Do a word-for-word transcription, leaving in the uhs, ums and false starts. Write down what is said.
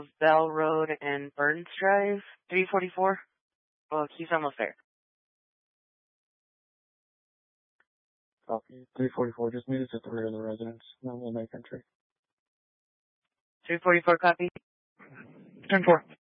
Bell Road and Burns Drive, three forty-four. Well, he's almost there. Copy. three forty-four, just meet us at the rear of the residence. Then we'll make entry. three forty-four, copy. ten four.